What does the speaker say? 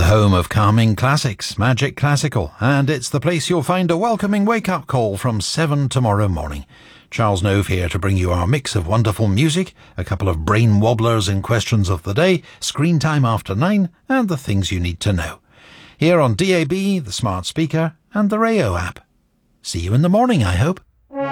home of calming classics, Magic Classical, and it's the place you'll find a welcoming wake-up call from 7 tomorrow morning. Charles Nove here to bring you our mix of wonderful music, a couple of brain wobblers in questions of the day, screen time after 9, and the things you need to know. Here on DAB, the smart speaker, and the Rayo app. See you in the morning, I hope.